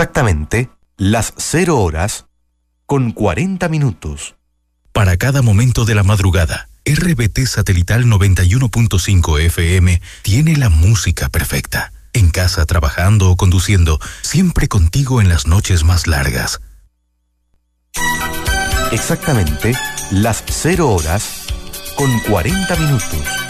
Exactamente las 0 horas con 40 minutos. Para cada momento de la madrugada, RBT Satelital 91.5 FM tiene la música perfecta. En casa, trabajando o conduciendo, siempre contigo en las noches más largas. Exactamente las 0 horas con 40 minutos.